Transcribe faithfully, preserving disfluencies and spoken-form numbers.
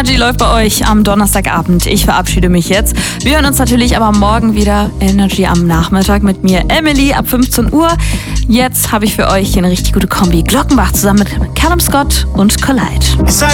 Energy läuft bei euch am Donnerstagabend. Ich verabschiede mich jetzt. Wir hören uns natürlich aber morgen wieder. Energy am Nachmittag mit mir, Emily, ab fünfzehn Uhr. Jetzt habe ich für euch hier eine richtig gute Kombi. Glockenbach zusammen mit Callum Scott und Collide.